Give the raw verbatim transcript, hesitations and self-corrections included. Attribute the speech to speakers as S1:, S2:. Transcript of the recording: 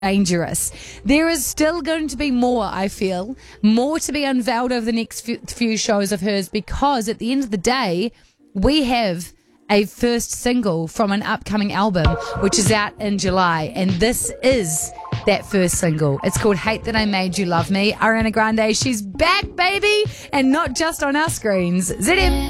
S1: dangerous. There is still going to be more, I feel, more to be unveiled over the next few, few shows of hers, because at the end of the day, we have a first single from an upcoming album, which is out in July. And this is that first single. It's called Hate That I Made You Love Me. Ariana Grande, she's back, baby. And not just on our screens. Z M.